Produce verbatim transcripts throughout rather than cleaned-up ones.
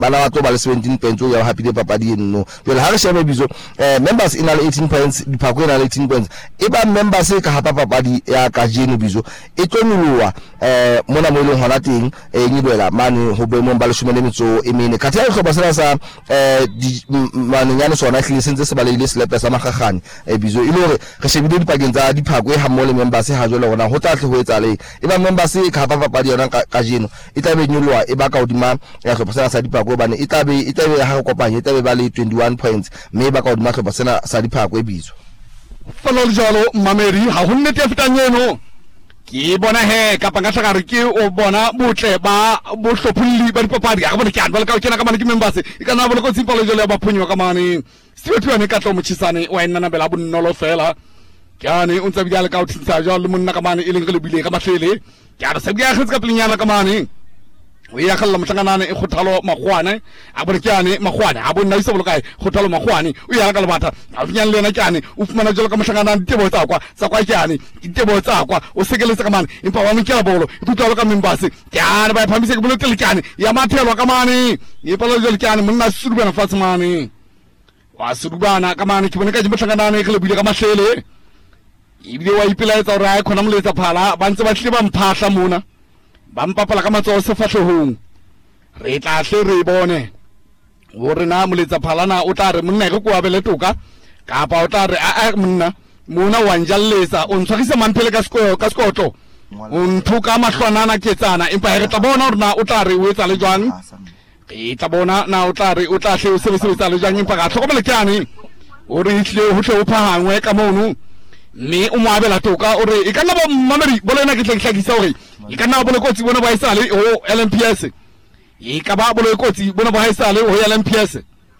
bana ba tlo ba le seventeen points o ya happy le papadi eno jwale ha re shebe bizo eh members ina le eighteen points diphako ina le eighteen points e ba members ka hapa papadi ya ka jeno bizo e tlonyolowa eh mona mo ile hona teng e nyilela mane ho be mo ba le shome le metso e mene ka tla go ba sena sa eh mane nyane sona e hlile sentse se ba le ile slepe sa magagane e bizo ile hore re shebile dipakeng tsa diphako e ha mo le members ha jwale rona ho tla tle ho etsa le e ba members ka hapa papadi yona ka jeno e tla be nyolowa e ba ka hodima ya go ba sena sa diphako bane e tla be e tla be ha go kopanya e tla be ba le twenty-one points mme ba ka hodima go ba sena sa diphako e bizo falo jalo mameri ha ho nnete fetanyeno ke bona he ka panga tla re ke o bona botle ba bo hlophulli ba dipapadi ga bona ke an ba le ka kena ka mane ke members e kana ba le go tsimpa le jalo ba phonywa ka mane sitwe ne ka tlo mochisane wa nna bela bonnolo fela kyane o ntse bjale ka o tshintsa jalo monna ka mane e leng re le bile ka mahlele ke a re se bja khitsa ka plinyana ka mane o ya khalla mhlanganane e khothalo magwane a bone kyane magwane a bonna isa bolokae khothalo magwane o ya ka le batha a finyana lena kyane o fumana jalo ka mhlanganane ditebo tsa kwa tsa kwa kyane ditebo tsa kwa o sekeletse ka mane empa wa mkela bolo e tutalo ka members kyane ba phamise ke bolo tele kyane ya mathelo ka mane e palo jalo kyane monna surubana fatsmane wa surubana ka mane ke bone ka mhlanganane e khlebile ka mahlele ibile wa ipilaetsa ora a khona moletsa phala ba ntse ba tle ba mphahla mona ba mpapala ka matso se fahlehong re tla hle re bone hore na moletsa phala na o tla re monna ke kwa bele toka ka pa o tla re a monna mona wa njalletsa o ntshwagisa mamphele ka sko ka skotlo o nthuka mahlwanana ketsana empa re tla bona hore na o tla re o etsa le jwang e tla bona na o tla re o tla hle o sebetsa le jwang empa ga tlhokomele kyane o re itle ho tle o phahangwe ka mono mme o mo abela toka o re e kana ba mameri bolena ke tlhagisa hore e kana bolo kotsi bona ba isale o L M P S e ka ba bolo kotsi bona ba isale o L M P S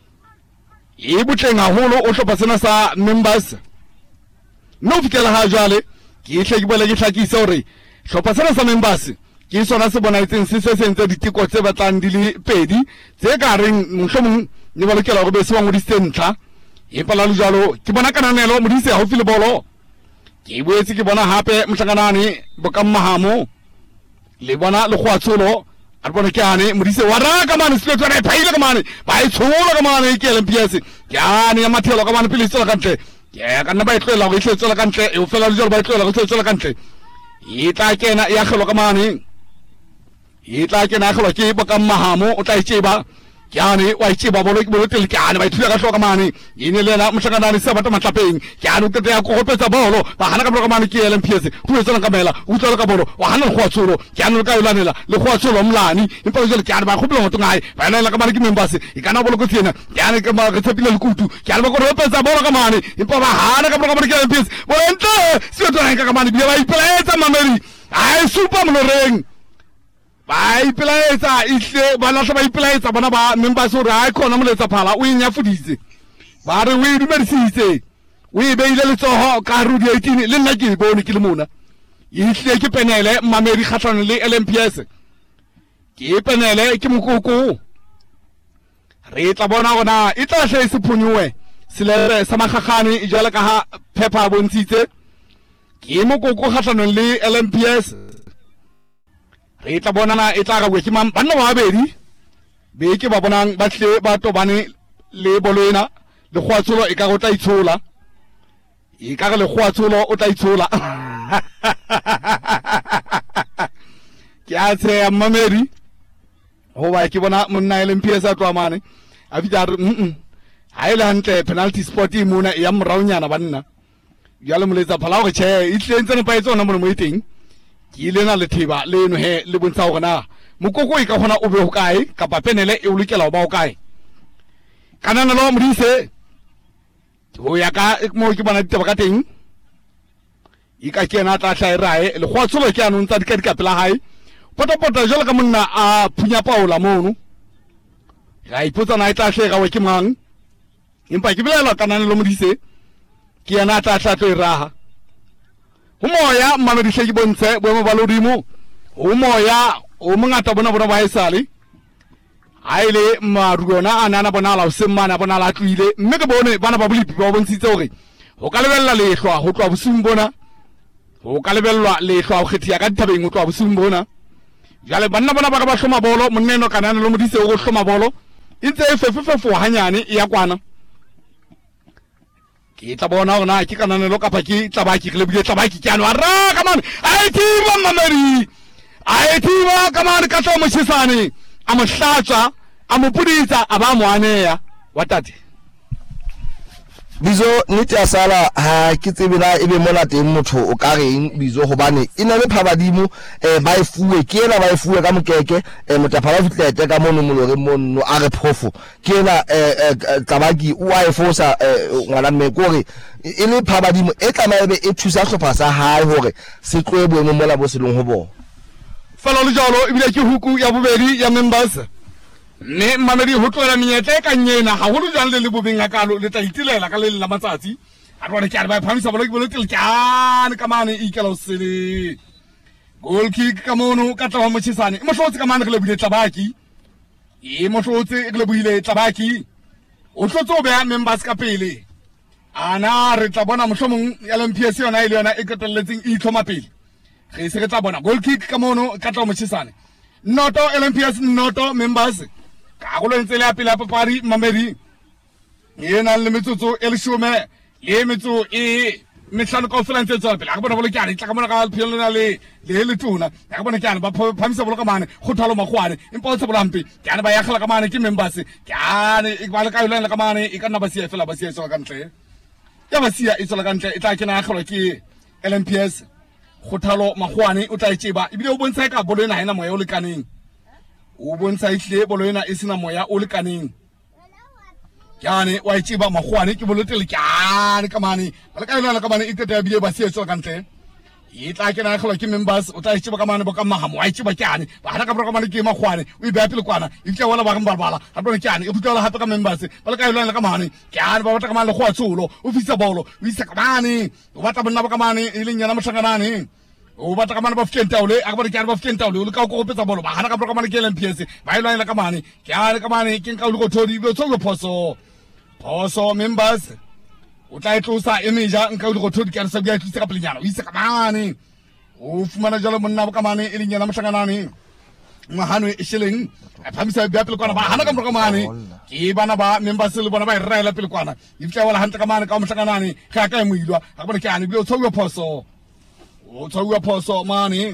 e butleng haholo o hlopa sena sa members no fitela ha jwale ke hle ke bola ke tlhakisa hore hlopa sena sa members ke sona se bona itseng se se sentse ditiko tse batlang di le pedi tse ka reng mohlomong ne ba lokela go be se wa ngodise ntlha e pala le jalo ke bona kananelo modise ha o file bolo ke boetse ke bona hape mhlanganane boka mahamo le bona le khwatsolo a bona kyane modise wa raka mane se tsona e phaile ka mane ba e tshola ka mane ke L M P S kyane ya mathelo ka mane pele tsela ka ntle ke ka nna ba e tloela go e tsela ka ntle e o fela le jalo ba e tloela go tsela ka ntle e tla kena ya khelo ka mane e tla kena khelo ke boka mahamo o tla e tseba kyane wa itsheba bolo ke bolo tele kyane ba ithuya ka hloka mane ine lena mhlanganane se batla matlapeng kyane o tete ya go gopetsa bolo ba hana ka bolo ka mane ke L M P S ho etsa ka mela o tsela ka bolo wa hana le khwatsolo kyane le ka ilanela le khwatsolo mlani empa jole kyane ba khopela motho ngai ba ela ka mane ke members e kana bolo ko tsena kyane ka ma re tsepile le kutu kyane ba go gopetsa bolo ka mane empa ba hana ka bolo ka mane ke L M P S bontle se tsona ka mane bia ba ipelaetsa mameri ai super mloreng ba ipelaetsa ihle ba la ba ipelaetsa bana ba members o ra khona moletsa phala o inya fuditse ba re o idumedisitse o ibeile le tsoho ka rudi eighteen le nna ke bone ke le mona ihle ke penele mameri khatlana le L M P S ke penele ke mokoko re tla bona gona e tla hle se phunyowe sele sa magagane jala ka ha phepha bontshitse ke mokoko khatlana le L M P S re tla bona na e tla ga we ke mang banna ba babedi be ke ba bonang ba tle ba tobane le bolena le khwatsolo e ka go tla itshola e ka le khwatsolo o tla itshola ke a tse mameri ho ba ke bona monna L M P S a twa mane a bitsa re mm ha ile hantle penalty spot e mona ya moraunyana banna jalo moletsa phala go che e tlentse ne pa e tsona mo mo iteng ke ile na le thiba le no he le bontsha go na mokoko e ka gona o be ho kae ka pa penele e o lokela ho ba ho kae kanana lo modise ho ya ka mo ke bona ditaba ka teng e ka kena tla tla irae le khwatsolo ke anong tsa dika dika pela hae pota pota jalo ka monna a phunya paola mono ga ipotsa na tla hle ga we ke mang empa ke bilela kanana lo modise ke yana tla tla tlo iraha ho moya mmame di hleki bontse boemo ba lodimo ho moya o mongata bona bona ba isale ha ile maruona anana bona la o semmana bona la tluile mme ke bone bana ba bolipi ba bontshitse hore ho ka lebella lehlwa ho tloa bosung bona ho ka lebellwa lehlwa ho kgethia ka dithabeng ho tloa bosung bona jale banna bona ba ka ba hloma bolo monneno kanana lo modise o go hloma bolo intse e fefefefo hanyane e ya kwana ke tla bona hona ke kananelo kapa ke tlabaki ke lebile tlabaki ke ano ara come on ai thiba mameri ai thiba come on ka tlo moshisane a mo hlatsa a mo puditsa a ba mo aneya watate bizo nete ya sala ha ke tsebela ebe mona teng motho o ka reng bizo hobane ina le phabadimo eh ba e fuwe ke ena ba e fuwe ka mokeke eh motapha ba fitlete ka mono molore mono a re phofo ke ena eh tabaki o a e fosa ngwana mme gore e le phabadimo e tla ebe e thusa hlopha sa hae hore se tloe boemo mola bo selong ho bona fela le jalo ebile ke huku ya bobedi ya members ne mamedi ho tloela menyetla ka nyena ha holo jang le le bobeng akalo le tla itilela ka le la matsatsi a rona ke a ba phamisa bolo ke bolo ke tsane ka mane e ikela o sele goal kick ka mono ka tla mo tshisane mo hlotse ka mane ke le bile tlabaki e mo hlotse ke le bile tlabaki o hlotse o be members ka pele ana re tla bona mohlomong ya L M P S yona ile yona e ketelletseng e tlhoma pele ge se re tla bona goal kick ka mono ka tla mo tshisane noto L M P S noto members ka go le ntse le apela papadi mamedi yena le metsotso e le shome le metso e mehlano ka ofela ntse tswa pele ga bona bolo ke a tla ka mona ka phelo na le le le tuna ga bona ke a ba phamisa bolo ka mane go thalo magwane empa o tsebola mpe ke a ba ya gela ka mane ke members ke a ne e ba le ka yona ka mane e ka nna ba sia fela ba sia tswa ka ntle ya ba sia e tswa ka ntle e tla ke na gelwa ke L M P S go thalo magwane o tla e tseba e bile o bontsha ka bolo ena ena moya o le kaneng o bontsha ihle bolo ena e sena moya o le kaneng yane wa itseba magwane ke bolo tele kyane ka mane ba ka yona ka mane e tete ya bile ba se tswa ka ntle e tla ke na gelwa ke members o tla itseba ka mane ba ka mahamo wa itseba kyane ba hana ka ka mane ke magwane o e ba pele kwana e tla wala ba ga mbala ha bona kyane e butela hape ka members ba ka yona ka mane kyane ba batla ka mane go a tsolo o fisa bolo o isa ka mane o batla bonna ba ka mane e le nyana motlhanganane o batla ka mane ba fitenta ole a ba ke ba fitenta ole o le ka go gopetsa bolo ba hana ka ka mane ke L M P S ba ile la ka mane ke a ka mane ke ka o le go thodi be tso go phoso phoso members o tla etlosa emeja nka o le go thodi ke re sa bua tlisa ka pelenyana o isa ka mane o fumana jalo monna ba ka mane e le nyana motlhanganane mahano e sheleng a phamisa bua pele kwana ba hana ka ka mane ke bana ba members le bona ba irela pele kwana e fitla wala hanta ka mane ka motlhanganane ga ka e moilwa ga bona ke ane be o tso go phoso o tshwa phoso mane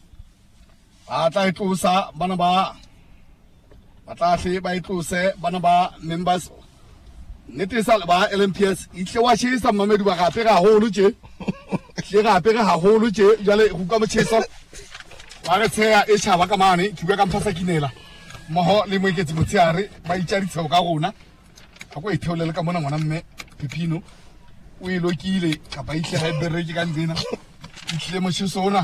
ba tla itlosa bana ba ba tla hle ba itlose bana ba members nete sa ba L M P S itle wa tshisa mamedi ba gape ga holo tje hle gape ga holo tje jale go ka motshisa ba re tsaya e tshaba ka mane ke bua ka mphasa kinela moho le mo iketse motsiare ba itjaritsa ka gona ga go itheolela ka mona ngwana mme Pipino o ile lokile ka ba itle ga bereke ka ntsena itle mo tshosona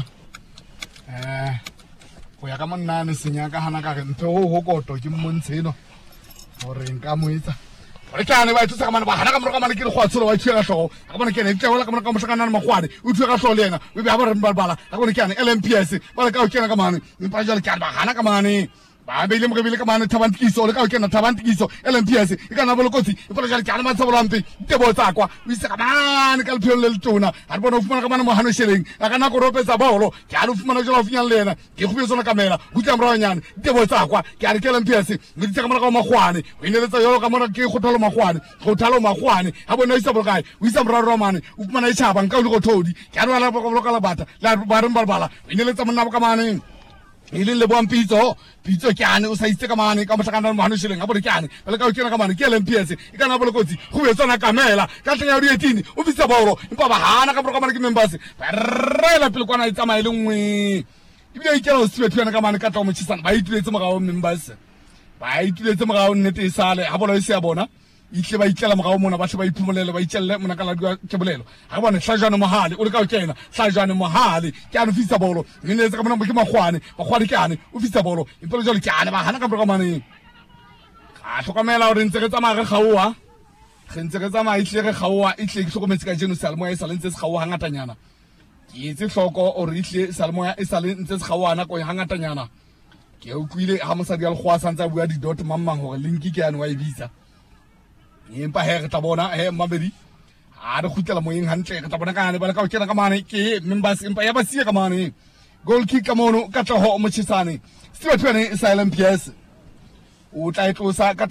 eh go ya ka monna ne senya ka hana ka re ntho ho koto ke mmontsheno hore nka moetsa re tla ba itse ka mane ba hana ka mora ka mane ke re go a tsolo wa tshela hlogo ga bona ke ne ke wala ka mora ka moshakana magwane o thwe ka hlo le yena o be ba re mbala ga bona ke ne L M P S ba le ka o kena ka mane mpa jalo ke ba hana ka mane ba be ile mo bile ka mane thabantikiso le ka o kena thabantikiso L M P S e ka na bolo kotsi e pela jalo ke ana matsa bolampe te bo tsa kwa o isa ka mane ka le phelo le tona a bona o fumana ka mane mo hano sheleng a kana go ropetsa bolo ke a lo fumana jalo o finyana le yena ke go betsa kamela go tla mra nyane te bo tsa kwa ke a re ke L M P S le tsa ka mona ka magwane o ineletsa yo ka mona ke go thalo magwane go thalo magwane ha bona isa bolo kae o isa mra romane o fumana e tshaba nka o le go thodi ke a re la go ka la bata la ba re mbalbala o ineletsa monna ka mane ile le bwa pitso pitso ke ane o sa itse ka mane ka motlakana mo hano sheleng ga bole ke ane le ka o kena ka mane ke L M P S e kana bole kotsi go betsana kamela ka tlenya di eighteen o fitsa bolo empa ba hana ka bolo ka mane ke members ba rela pele kwana e tsamaile nngwe e bile ikela o sibe tsena ka mane ka tla mo tshisana ba itletse mogao members ba itletse mogao nnete e sale ha bolo e se ya bona itle ba itlela mogao mona ba tle ba iphumolele ba itelle mona ka la ke bolelo ga bona hlajana mohale o le ka o kena hlajana mohale ke a no fitsa bolo ne ne ka mona mo ke magwane ba gwane ke ane o fitsa bolo e pele jalo ke ane ba hana ka bolo ka mane ga hlokomela o re ntse re tsamaya re gaoa re ntse re tsamaya itle re gaoa itle ke hlokometse ka jeno salmo ya sale ntse se gaoa hangatanyana ke itse hloko o re itle salmo ya e sale ntse se gaoana ko hangatanyana ke o kwile ha mosadi ya le go a santsa bua di dot mammang hore linki ke ane wa e bitsa empa he re tla bona he mamedi a re khutela moyeng hantle re tla bona ka ane ba le ka o kena ka mane ke members empa ya ba sia ka mane goal kick ka mono ka tla ho mo tshisane se batho ne L M P S o tla itlosa ka